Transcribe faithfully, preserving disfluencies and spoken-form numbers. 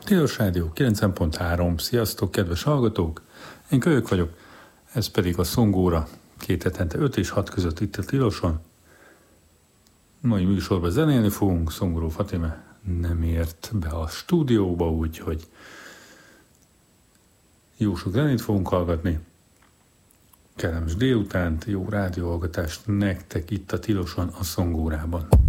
Tilos Rádió kilencven pont három. Sziasztok, kedves hallgatók! Én Kölyök vagyok, ez pedig a Szongóra, két hetente öt és hat között itt a Tiloson. Mai műsorban zenélni fogunk, Szongoró Fatime nem ért be a stúdióba, úgyhogy jó sok zenét fogunk hallgatni. Kellemes délutánt, jó rádióhallgatást nektek itt a Tiloson, a Szongórában.